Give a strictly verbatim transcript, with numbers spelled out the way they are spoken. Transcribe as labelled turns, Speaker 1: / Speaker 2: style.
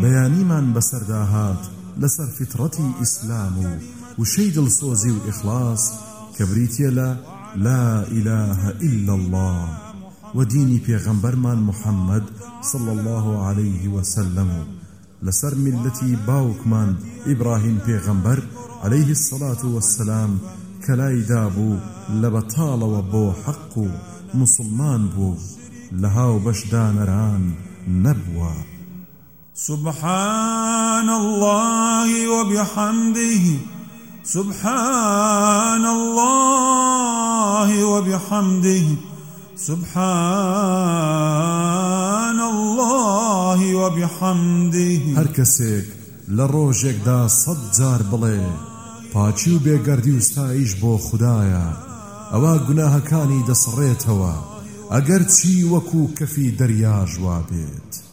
Speaker 1: بەیانیمان بەسەرداهات لەسەر فترەتی ئیسلام و وشەی دڵسۆزی و ئیخلاص کە بریتیە لە لا إله إلا الله و دینی پێغەمبەرمان محەممەد صلى الله عليه وسلم لەسەر میلەتی باوکمان ئیبراهیم پێغەمبەر عليه الصلاة والسلام کە لایدا بوو لە بەتاڵەوە بۆ حەق و مسلمان بوو لە هاو بەشدانەران نەبووە.
Speaker 2: سبحان الله وبحمده سبحان الله وبحمده سبحان الله وبحمده.
Speaker 1: هەر کەسێک لە ڕۆژێکدا سەد جار بڵێ پاچی و بێگەردی و ستایش بۆ خودایە ئەوە گوناهەکانی دەسڕێتەوە ئەگەر چی وەکو کەفی دەریا ژوا بێت.